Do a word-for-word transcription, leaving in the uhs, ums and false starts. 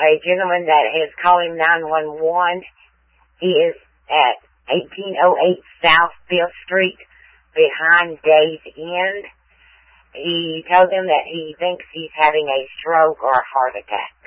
a gentleman that has called him nine one one. He is at eighteen oh eight South fifth Street behind Days End. He told them that he thinks he's having a stroke or a heart attack.